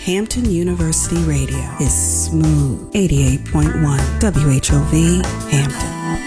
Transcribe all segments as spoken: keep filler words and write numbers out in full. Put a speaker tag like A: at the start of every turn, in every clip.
A: Hampton University Radio is smooth. eighty-eight point one W H O V Hampton.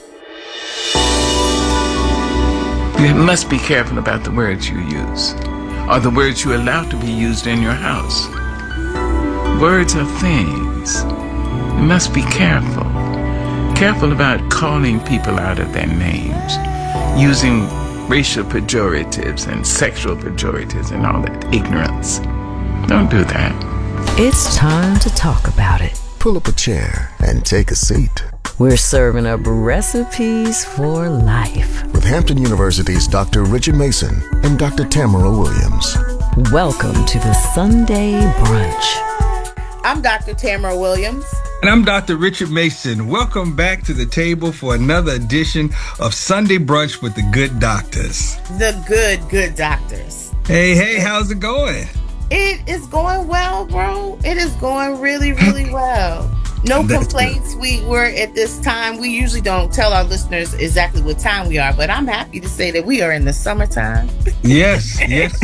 B: You must be careful about the words you use, or the words you allow to be used in your house. Words are things. You must be careful. Careful about calling people out of their names, using racial pejoratives and sexual pejoratives and all that ignorance. Don't do that.
C: It's time to talk about it.
D: Pull up a chair and take a seat.
C: We're serving up recipes for life.
D: With Hampton University's Doctor Richard Mason and Doctor Tamara Williams.
C: Welcome to the Sunday Brunch.
E: I'm Doctor Tamara Williams.
F: And I'm Doctor Richard Mason. Welcome back to the table for another edition of Sunday Brunch with the Good Doctors.
E: The good, good doctors.
F: Hey, hey, how's it going?
E: It is going well, bro. It is going really, really well. No
F: That's
E: complaints.
F: good.
E: We were at this time. We usually don't tell our listeners exactly what time we are, but I'm happy to say that we are in the summertime.
F: Yes, yes.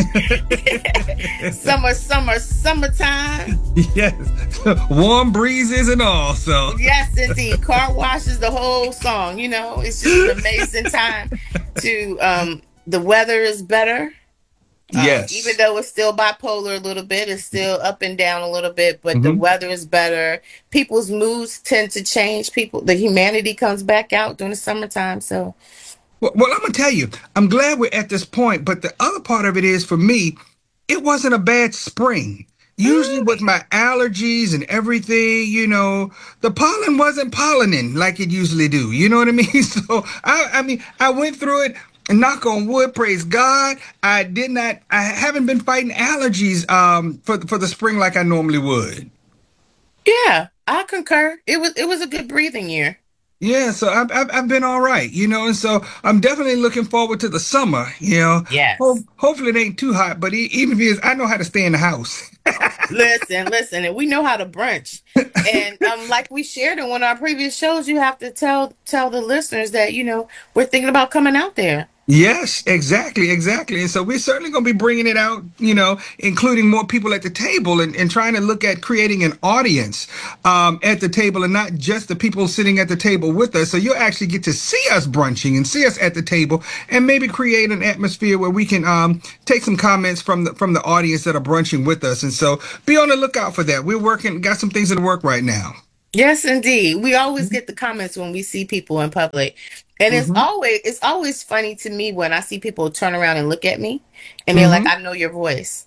E: summer, summer, summertime.
F: Yes. Warm breezes and all, so.
E: Yes, indeed. Car washes, the whole song, you know. It's just an amazing time to, um, the weather is better. Um,
F: Yes.
E: even though it's still bipolar a little bit, it's still up and down a little bit, but
F: Mm-hmm.
E: the weather is better. People's moods tend to change. People, the humanity comes back out during the summertime. So,
F: Well, well, I'm going to tell you, I'm glad we're at this point, but the other part of it is, for me, it wasn't a bad spring. Usually with my allergies and everything, you know, the pollen wasn't pollinating like it usually do. You know what I mean? So, I, I mean, I went through it. Knock on wood, praise God. I did not, I haven't been fighting allergies um, for, for the spring like I normally would.
E: yeah, I concur. It was it was a good breathing year.
F: Yeah, so I've, I've I've been all right, you know, and so I'm definitely looking forward to the summer, you know.
E: Yes.
F: Ho- hopefully it ain't too hot, but e- even if it is, I know how to stay in the house.
E: Listen, listen, and we know how to brunch. And um, like we shared in one of our previous shows, you have to tell tell the listeners that, you know, we're thinking about coming out there.
F: Yes, exactly, exactly. And so we're certainly going to be bringing it out, you know, including more people at the table and, and trying to look at creating an audience um, at the table and not just the people sitting at the table with us. So you'll actually get to see us brunching and see us at the table and maybe create an atmosphere where we can um, take some comments from the from the audience that are brunching with us. And so be on the lookout for that. We're working, got some things in the work right now.
E: Yes, indeed. We always get the comments when we see people in public. And it's
F: Mm-hmm.
E: always it's always funny to me when I see people turn around and look at me and they're
F: Mm-hmm.
E: like, I know your voice.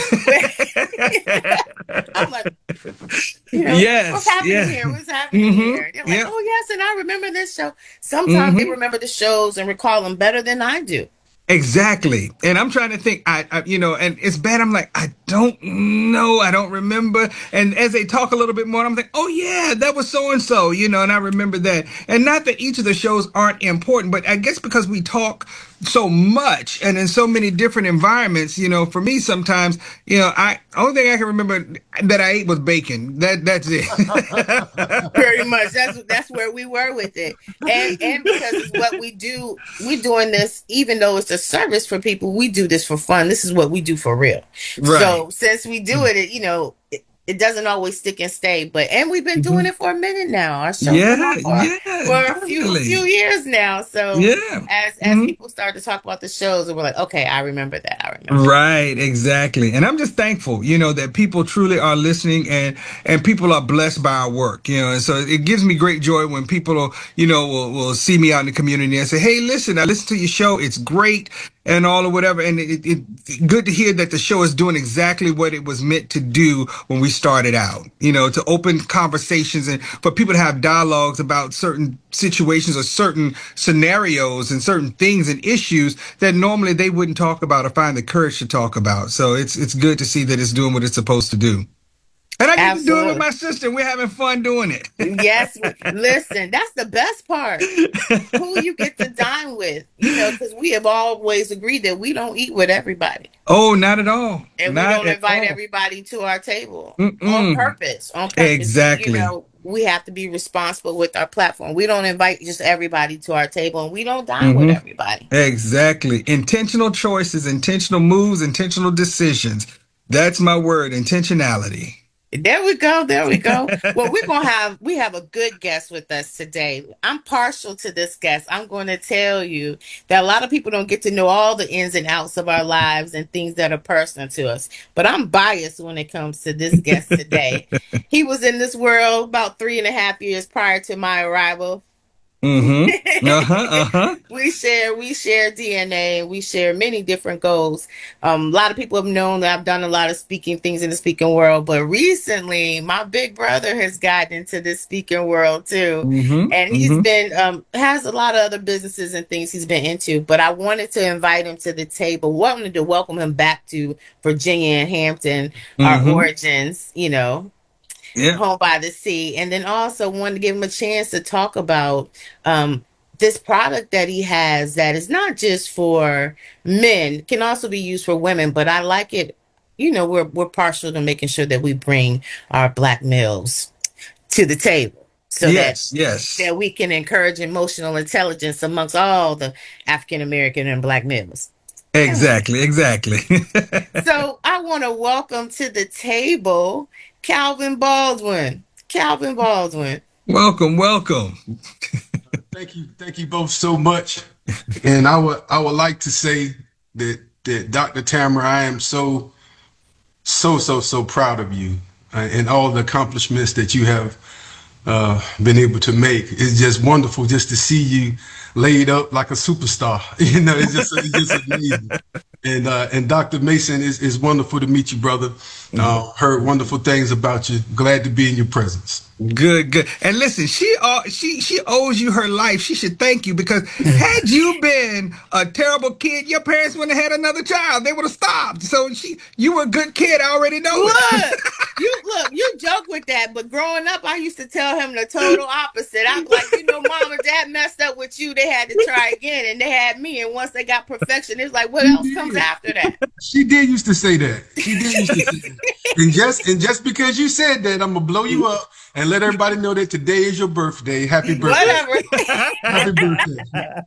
E: I'm like, you know,
F: Yes,
E: what's happening
F: yeah.
E: here? What's happening
F: Mm-hmm.
E: here? They're like,
F: Yeah.
E: oh, yes, and I remember this show. Sometimes they
F: Mm-hmm.
E: remember the shows and recall them better than I do.
F: Exactly. And I'm trying to think, I, I, you know, and it's bad. I'm like, I don't know. I don't remember. And as they talk a little bit more, I'm like, oh yeah, that was so and so, you know, and I remember that. And not that each of the shows aren't important, but I guess because we talk so much and in so many different environments, you know, for me sometimes, you know, I, only thing I can remember that I ate was bacon. That, that's it.
E: Pretty much. That's that's where we were with it. And and because it's what we do, we're doing this, even though it's a service for people, we do this for fun. This is what we do for real.
F: Right.
E: So since we do it, it you know, it, it doesn't always stick and stay. But and we've been doing it for a minute now. Our show's been
F: Yeah,
E: on for,
F: yeah,
E: for a few
F: definitely.
E: few years now. So
F: Yeah.
E: as as
F: Mhm.
E: people start to talk about the shows, and we're like, okay, I remember that. I remember.
F: Right, exactly. And I'm just thankful, you know, that people truly are listening and and people are blessed by our work, you know. And so it gives me great joy when people, you know, will, will see me out in the community and say, hey, listen, I listened to your show. It's great and all or whatever. And it, it, it good to hear that the show is doing exactly what it was meant to do when we started out, you know, to open conversations and for people to have dialogues about certain situations or certain scenarios and certain things and issues that normally they wouldn't talk about or find the courage to talk about. So it's it's good to see that it's doing what it's supposed to do. And I get to do it with
E: Absolutely.
F: my sister. And we're having fun doing it.
E: Yes, listen, that's the best part. Who you get to dine with, you know, because we have always agreed that we don't eat with everybody.
F: Oh, not at all.
E: And
F: Not
E: we don't
F: at
E: invite
F: all.
E: everybody to our table
F: Mm-mm.
E: on purpose. On purpose.
F: Exactly.
E: You know, we have to be responsible with our platform. We don't invite just everybody to our table, and we don't dine with
F: Mhm.
E: everybody.
F: Exactly. Intentional choices, intentional moves, intentional decisions. That's my word, intentionality.
E: There we go. There we go. Well, we're gonna have we have a good guest with us today. I'm partial to this guest. I'm going to tell you that a lot of people don't get to know all the ins and outs of our lives and things that are personal to us. But I'm biased when it comes to this guest today. He was in this world about three and a half years prior to my arrival.
F: Mm-hmm. Uh-huh. Uh-huh.
E: we share we share D N A. We share many different goals. Um, a lot of people have known that I've done a lot of speaking things in the speaking world, but recently my big brother has gotten into the speaking world too,
F: Mm-hmm.
E: and he's
F: Mm-hmm.
E: been um has a lot of other businesses and things he's been into. But I wanted to invite him to the table. Wanted to welcome him back to Virginia and Hampton, our
F: Mm-hmm.
E: origins. You know.
F: Yeah.
E: Home by the Sea, and then also wanted to give him a chance to talk about um, this product that he has that is not just for men, can also be used for women, but I like it. You know, we're we're partial to making sure that we bring our black males to the table so that
F: Yes. Yes.
E: that we can encourage emotional intelligence amongst all the African American and black males.
F: Exactly. Exactly.
E: So I want to welcome to the table Calvin Baldwin. Calvin Baldwin.
F: Welcome. Welcome.
G: Thank you, thank you both so much. And I would I would like to say that that Doctor Tamara, I am so so so so proud of you uh, and all the accomplishments that you have uh, been able to make. It's just wonderful just to see you laid up like a superstar. You know, it's just it's just amazing. And uh, and Doctor Mason, is is wonderful to meet you, brother. Uh, heard wonderful things about you. Glad to be in your presence.
F: Good, good. And listen, she uh, she she owes you her life. She should thank you because had you been a terrible kid, your parents wouldn't have had another child. They would have stopped. So she, you were a good kid. I already know it.
E: Look, you look, you joke with that, but growing up, I used to tell him the total opposite. I'm like, you know, mom and dad messed up with you. They had to try again, and they had me. And once they got perfection, it's like, what
G: She
E: else comes
G: did.
E: after that?
G: She did used to say that. She did used to say that. And just and just because you said that, I'm gonna blow you up and let everybody know that today is your birthday. Happy birthday.
E: Whatever.
G: Happy birthday.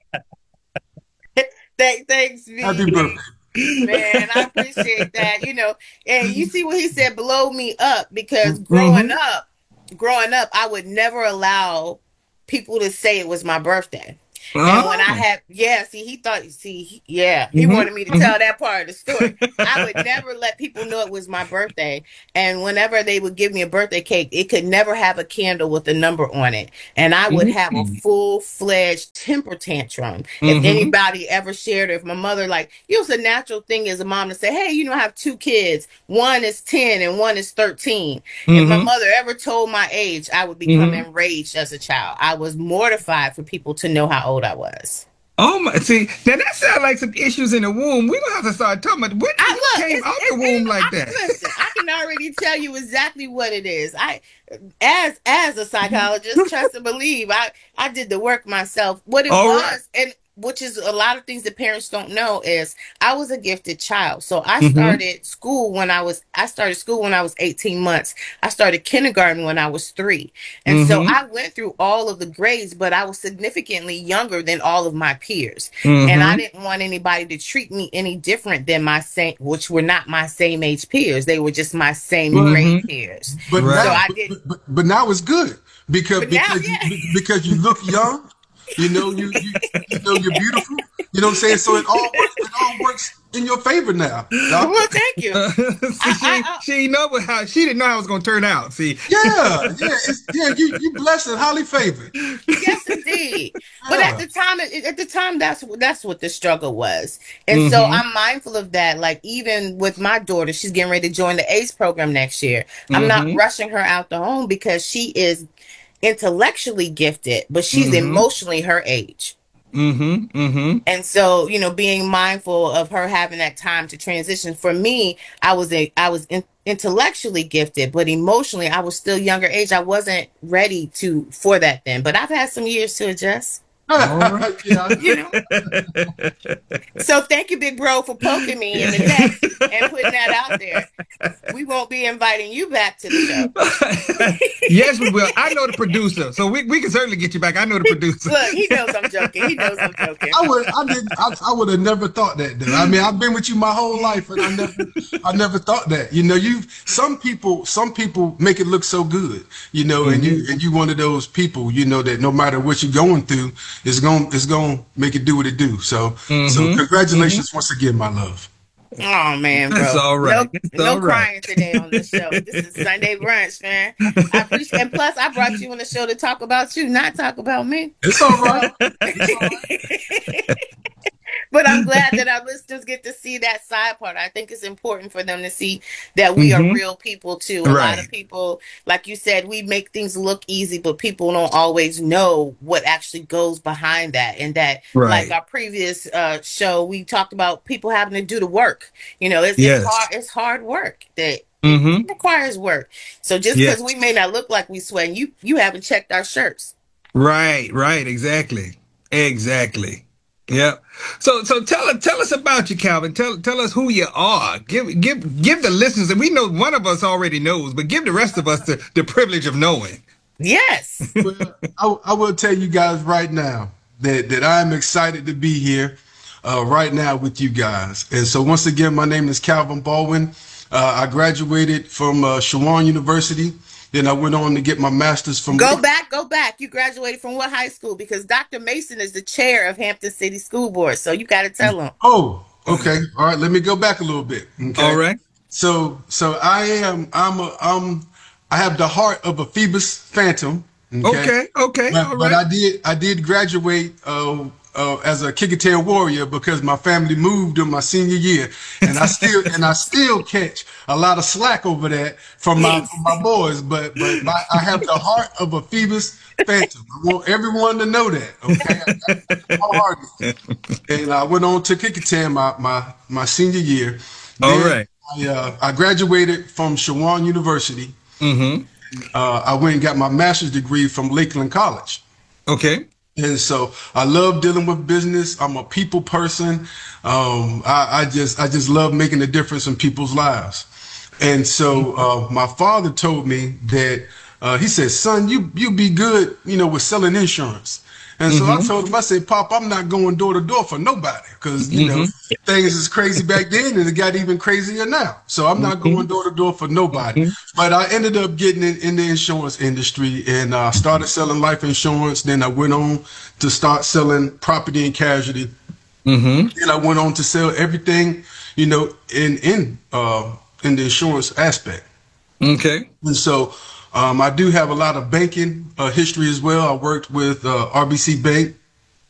E: Thank, thanks, V.
G: Happy birthday.
E: Man, I appreciate that. You know, and you see what he said, blow me up, because growing
F: Mhm.
E: up, growing up, I would never allow people to say it was my birthday. And when I
F: Oh.
E: had, yeah, see, he thought, see, he- yeah, he
F: Mhm.
E: wanted me to tell that part of the story. I would never let people know it was my birthday. And whenever they would give me a birthday cake, it could never have a candle with a number on it. And I would have a full fledged temper tantrum. If
F: Mhm.
E: anybody ever shared, or if my mother, like, you know, it's a natural thing as a mom to say, hey, you know, I have two kids. One is ten and one is thirteen. If my
F: Mhm.
E: mother ever told my age, I would become
F: Mhm.
E: enraged as a child. I was mortified for people to know how old I was.
F: Oh my! See, now that sounds like some issues in the womb. We don't have to start talking about when
E: I
F: you
E: look,
F: came
E: it's,
F: out
E: it's,
F: the womb
E: it's,
F: like
E: I,
F: that.
E: listen, I can already tell you exactly what it is. I, as as a psychologist, trust and believe, I I did the work myself. What it
F: All
E: was,
F: right.
E: and which is a lot of things that parents don't know, is I was a gifted child. So I
F: Mhm.
E: started school when I was I started school when I was eighteen months. I started kindergarten when I was three. And so
F: Mhm.
E: I went through all of the grades, but I was significantly younger than all of my peers.
F: Mhm.
E: And I didn't want anybody to treat me any different than my same, which were not my same age peers. They were just my same
G: But
E: grade
F: Mhm.
E: peers.
G: but
F: Right.
E: So
G: now
E: I
G: but,
E: did,
G: but, but now it's good because
E: but now,
G: because
E: yeah.
G: you because you look young. You know, you, you you know you're beautiful. You know what I'm saying? So it all works. It all works in your favor now, Doc.
E: Well, thank you.
F: Uh, see,
E: I,
F: she
E: I, I,
F: she didn't know what- how she didn't know how it was going to turn out. See.
G: Yeah, yeah, it's, yeah. You you blessed and highly favored.
E: yes, indeed. But at
G: Yeah.
E: the time, at the time, that's that's what the struggle was, and so
F: Mhm.
E: I'm mindful of that. Like even with my daughter, she's getting ready to join the ACE program next year. I'm not
F: Mhm.
E: rushing her out the home because she is intellectually gifted, but she's
F: Mhm.
E: emotionally her age.
F: Mhm. Mhm.
E: And so, you know, being mindful of her having that time to transition. For me, I was a I was in, intellectually gifted, but emotionally, I was still younger age. I wasn't ready to for that then. But I've had some years to adjust.
F: All right.
G: Yeah.
E: You know. So thank you, big bro, for poking me in the neck and putting that out there. We won't be inviting you back to the show.
F: Yes, we will. I know the producer, so we, we can certainly get you back. I know the producer.
E: Look, he knows I'm joking. He knows I'm joking.
G: I would, I didn't, I, I would have never thought that. Though. I mean, I've been with you my whole life, and I never, I never thought that. You know, you some people, some people make it look so good. You know, mm-hmm. and you, and you one of those people. You know that no matter what you're going through, it's going, it's going to make it do what it do. So, mm-hmm. so congratulations mm-hmm. once again, my love.
E: Oh man, bro.
F: That's all right.
E: No,
F: That's
E: no
F: all right.
E: crying today on this show. This is Sunday brunch, man. I appreciate, and plus, I brought you on the show to talk about you, not talk about me.
G: It's all right. It's all right.
E: But I'm glad that our listeners get to see that side part. I think it's important for them to see that we mm-hmm. are real people too. A
F: right.
E: lot of people, like you said, we make things look easy, but people don't always know what actually goes behind that. And that, right. like our previous uh, show, we talked about people having to do the work. You know, it's, yes. it's hard. It's hard work that mm-hmm. it requires work. So just because yes. we may not look like we sweat, you you haven't checked our shirts.
F: Right. Right. Exactly. Exactly. Yeah. So so tell tell us about you, Calvin. Tell tell us who you are. Give give give the listeners, and we know one of us already knows, but give the rest of us the, the privilege of knowing.
E: Yes.
G: Well, I, I will tell you guys right now that that I'm excited to be here uh, right now with you guys. And so once again, my name is Calvin Baldwin. Uh, I graduated from uh, Chowan University. Then I went on to get my master's from.
E: Go back, go back. You graduated from what high school? Because Doctor Mason is the chair of Hampton City School Board, so you got to tell him.
G: Oh, okay. All right. Let me go back a little bit. Okay?
F: All right.
G: So, so I am. I'm a. Um. I have the heart of a Phoebus Phantom.
F: Okay. Okay. okay
G: but,
F: all right.
G: but I did. I did graduate. Uh, Uh, as a Kickatail Warrior because my family moved in my senior year, and I still and I still catch a lot of slack over that from my from my boys. But but my, I have the heart of a Phoebus Phantom. I want everyone to know that. Okay, I, I, and I went on to Kickatail my my my senior year.
F: All then right.
G: I, uh, I graduated from Chowan University.
F: Mm-hmm.
G: Uh, I went and got my master's degree from Lakeland College.
F: Okay.
G: And so I love dealing with business. I'm a people person. Um, I, I just I just love making a difference in people's lives. And so uh, my father told me that uh, he said, "Son, you you be good, you know, with selling insurance." And so mm-hmm. I told him, I said, "Pop, I'm not going door to door for nobody because, you mm-hmm. know, things is crazy back then and it got even crazier now. So I'm not mm-hmm. going door to door for nobody." Mm-hmm. But I ended up getting in, in the insurance industry and I uh, started selling life insurance. Then I went on to start selling property and casualty. Mm-hmm. Then I went on to sell everything, you know, in, in, uh, in the insurance aspect.
F: Okay.
G: And so Um, I do have a lot of banking uh, history as well. I worked with uh, R B C Bank